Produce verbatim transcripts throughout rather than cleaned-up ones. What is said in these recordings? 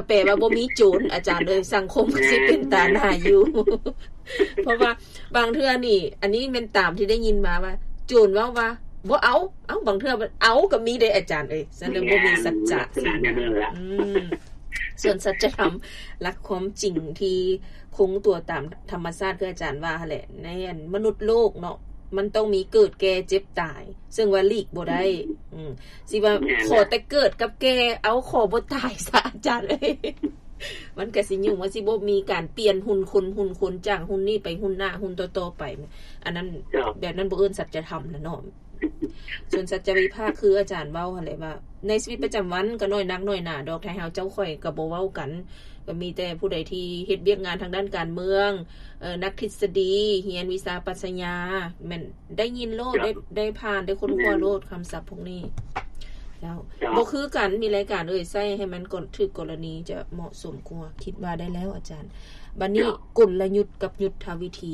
แปลว่าบ่มีโจรอาจารย์เลยสังคมสิเป็นตาหน้าอยู่ เพราะว่าบางเทื่อนี่อันนี้เป็นตามที่ได้ยินมาว่าโจรว่าว่าบ่เอาเอ้าบางเทื่อเอาก็มีได้อาจารย์เอ้ยแสดงบ่มีสัจจะอืมส่วนสัจธรรมหลักความจริงที่คงตัวตามธรรมชาติคืออาจารย์ว่าแหละในมนุษย์โลกเนาะมันต้องมีเกิดแก่เจ็บตายซึ่งว่าหลีกบ่ได้อืมสิว่าขอแต่เกิดกับแก่เอาขอบ่ตายซะอาจารย์เอ้ยมันก็สิยุ่งว่าสิบ่มีการเปลี่ยนหุ่นคนหุ่นคนจ้างหุ่นนี้ไปหุ่นหน้าหุ่นโตๆไปอันนั้นแบบนั้นบ่เอิ้นสัจธรรมนะเนาะส่วนสัจวิภาคคืออาจารย์เว้าหั่นแหละว่าในชีวิตประจำวันก็น้อยนักน้อยหน้าดอกไทเฮาเจ้าข่อยก็บ่เว้ากันก็มีแต่ผู้ใดที่เฮ็ดเวียกงานทางด้านการเมืองเอ่อนักทฤษฎีเรียนวิชาปรัชญาแม่นได้ยินโลดได้ได้ผ่านได้ค้นคว้าโลดคำศัพท์พวกนี้แล้วบ่คือกันมีรายการเอ้ยใช้ให้มันก่อนถึกกรณีจะเหมาะสมกว่าคิดว่าได้แล้วอาจารย์บัดนี้กลยุทธ์กับยุทธวิธี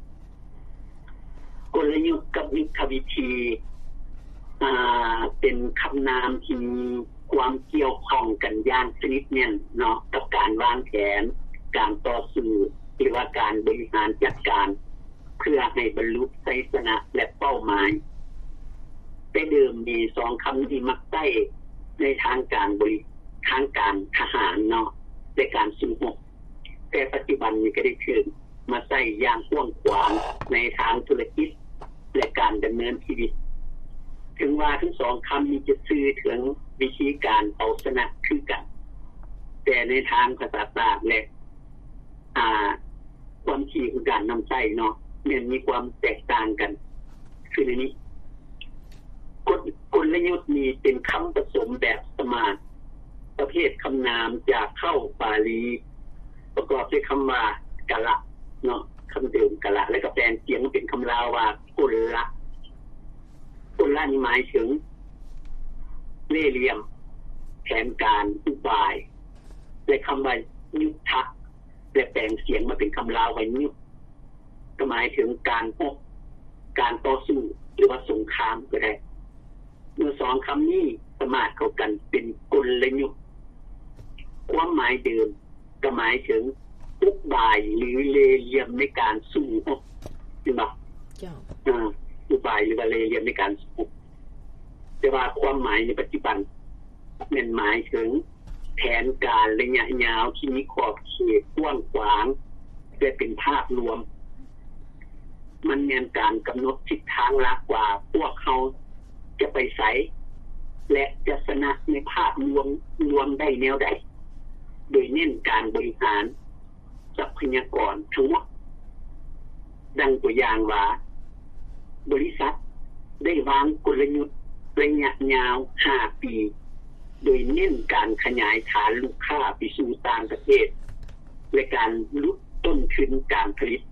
กลยุทธ์กับยุทธวิธีอ่าเป็นคำนามที่มีความเกี่ยวข้องกันอย่างชนิดเนี่ยเนาะกับการวางแผนการต่อสู้หรือว่าการบริหารจัดการเพื่อให้บรรลุชัยชนะและเป้าหมายแต่เดิมมีสองคำที่มักใช้ในทางการบริทางการทหารเนาะในการสู้รบแต่ปัจจุบันนี้ก็ได้เชิญมาใช้อย่างกว้างขวางในทางธุรกิจและการดำเนินชีวิตถึงว่าทั้งสองคำนี้จะสื่อถึงวิธีการเอาชนะคือกันแต่ในทางภาษาศาสตร์และอ่าความที่ของการนำใช้เนาะมันมีความแตกต่างกันคือในนี้กลกลยุทธ์นี้เป็นคำผสมแบบสมาร์ทประเภทคำนามจากเข้าบาลีประกอบด้วยคำว่ากะละเนาะคำเดิมกะละแล้วก็แปลงเสียงเป็นคำลาวว่ากลละกลละนี่หมายถึงเล่ห์เหลี่ยมแผนการอุบายและคำว่ายุทธะและแปลงเสียงมาเป็นคำลาวว่ายุทธก็หมายถึงการรบการต่อสู้หรือว่าสงครามก็ได้เมื่อสองคำนี้สมานเข้ากันเป็นกลยุทธ์ความหมายเดิมก็หมายถึงอุบายหรือเล่ห์เหลี่ยมในการสู้รบใช่ไหมจ้าอ่าอุบายหรือว่าเล่ห์เหลี่ยมในการสู้แต่ว่าความหมายในปัจจุบันมันหมายถึงแผนการระยะยาวที่มีขอบเขตกว้างขวางและเป็นภาพรวมมันมีการกำหนดทิศทางหลักว่าพวกเขาจะไปไสและจะชนะในภาพรวมรวมได้แนวใดโดยเน้นการบริหารทรัพยากรทั้งหมดดังตัวอย่างว่าบริษัทได้วางกลยุทธ์ระยะยาวห้าปีโดยเน้นการขยายฐานลูกค้าไปสู่ต่างประเทศและการลดต้นทุนการผลิต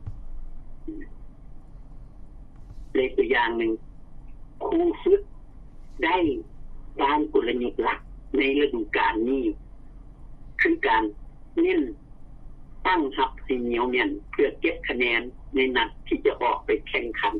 เลยตัวอย่างหนึ่งครูฝึกได้วางกลยุทธ์หลักในฤดูกาลนี้คือการเน้นตั้งรับให้เหนียวแน่นเพื่อเก็บคะแนนในนัดที่จะออกไปแข่งขัน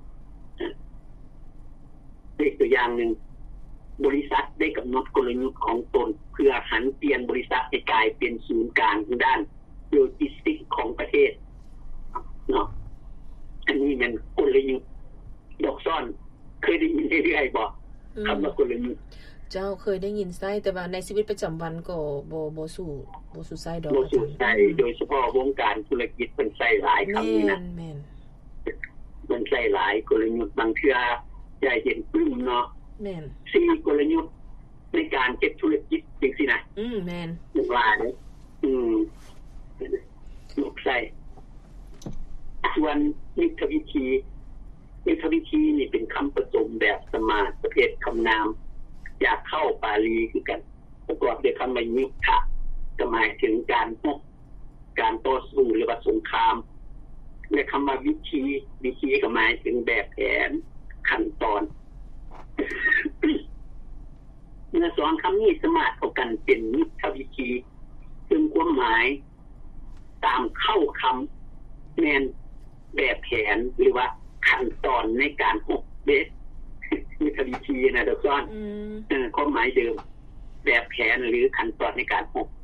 เลยตัวอย่างหนึ่งบริษัทได้กำหนดกลยุทธ์ของตนเพื่อหันเปลี่ยนบริษัทให้กลายเป็นศูนย์กลางทางด้านโลจิสติกส์ของประเทศเนาะอันนี้มันกลยุทธ์ดอกซ่อนเคยได้ยินเรื่อยๆบ่คำว่ากลยุทธ์เจ้าเคยได้ยินไส้แต่ว่าในชีวิตประจำวันก็บ่บ่สู้บ่สู้ไส้ดอกบ่สู้ไส้โดยเฉพาะวงการธุรกิจเป็นไส้หลายคำนี้นะแม่นๆมันไส้หลายกลยุทธ์บางเทื่อจะเห็นปึ้มเนาะแม่นสี่กลยุทธ์ในการเก็บธุรกิจจังซี่นะอืมแม่นว่าเด้ออืมลูกไส้ส่วนยุทธวิธียุทธวิธีนี่เป็นคำผสมแบบสมาร์ทประเภทคำนามอยากเข้าบาลีคือกันประกอบด้วยคำว่ายุทธะก็หมายถึงการรบการต่อสู้หรือว่าสงครามและคำว่าวิธีวิธีก็หมายถึงแบบแผนขั้นตอนเมื่อสองคำนี้สมานเข้ากันเป็นยุทธวิธีซึ่งความหมายตามเข้าคำแม่นแบบแผนหรือว่าขั้นตอนในการรบเบสยุทธวิธีนะดอกซ้อนเออความหมายเดิมแบบแผนหรือขั้นตอนในการรบ